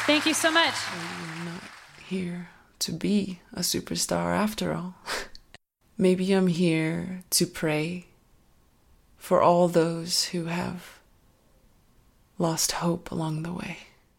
Thank you so much. I'm not here to be a superstar after all. Maybe I'm here to pray for all those who have lost hope along the way.